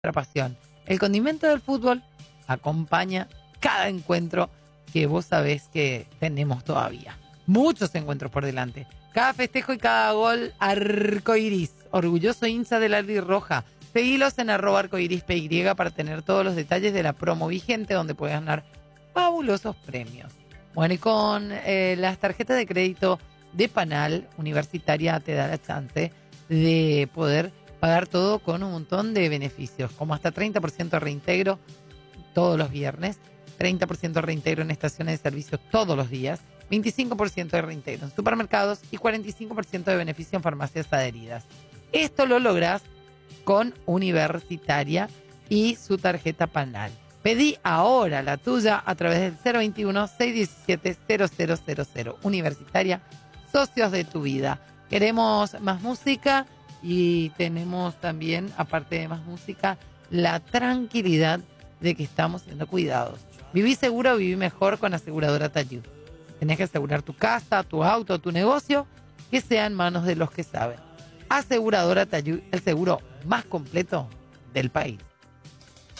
nuestra pasión. El condimento del fútbol acompaña cada encuentro que vos sabés que tenemos todavía. Muchos encuentros por delante. Cada festejo y cada gol arcoiris. Orgulloso hincha del albirroja. Seguilos en @arcoirispy para tener todos los detalles de la promo vigente donde puedes ganar fabulosos premios. Bueno, y con las tarjetas de crédito de Panal Universitaria te da la chance de poder pagar todo con un montón de beneficios, como hasta 30% de reintegro todos los viernes, 30% de reintegro en estaciones de servicio todos los días, 25% de reintegro en supermercados y 45% de beneficio en farmacias adheridas. Esto lo lográs con Universitaria y su tarjeta Panal. Pedí ahora la tuya a través del 021-617-0000. Universitaria, socios de tu vida. Queremos más música y tenemos también, aparte de más música, la tranquilidad de que estamos siendo cuidados. Viví seguro, viví mejor con Aseguradora Tayud. Tenés que asegurar tu casa, tu auto, tu negocio, que sea en manos de los que saben. Aseguradora Tayud, el seguro más completo del país.